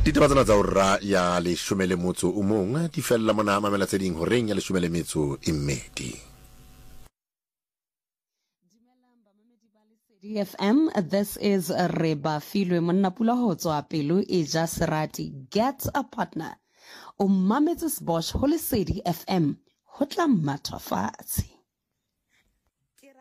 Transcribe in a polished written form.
Ditaba tsena tsa hora ya 11 di fella mona mamela tse ding horeng ya 12. DFM, this is Reba Filwe monna pula ho tswa pelo e ja serati. Get a partner. O mametse Bosch ho Lesedi FM ho tla matha fatshe.